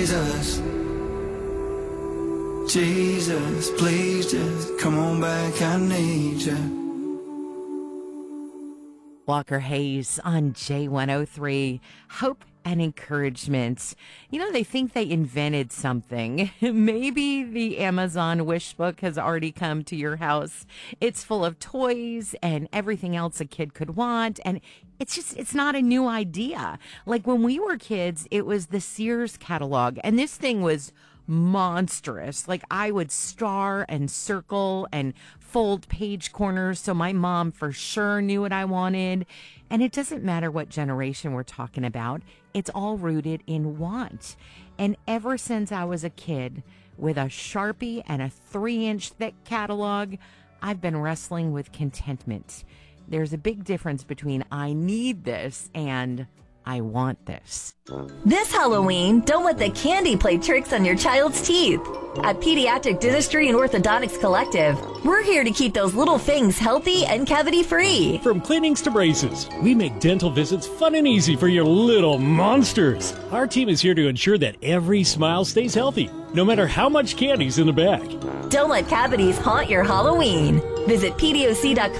Jesus, Jesus, please just come on back, I need you. Walker Hayes on J103. Hope and encouragement. You know, they think they invented something. Maybe the Amazon wish book has already come to your house. It's full of toys and everything else a kid could want. And it's not a new idea. Like when we were kids, it was the Sears catalog. And this thing was monstrous. Like I would star and circle and fold page corners so my mom for sure knew what I wanted. And it doesn't matter what generation we're talking about. It's all rooted in want. And ever since I was a kid with a Sharpie and a 3-inch thick catalog, I've been wrestling with contentment. There's a big difference between I need this and I want this. This Halloween, don't let the candy play tricks on your child's teeth. At Pediatric Dentistry and Orthodontics Collective, we're here to keep those little things healthy and cavity-free. From cleanings to braces, we make dental visits fun and easy for your little monsters. Our team is here to ensure that every smile stays healthy, no matter how much candy's in the bag. Don't let cavities haunt your Halloween. Visit PDOC.com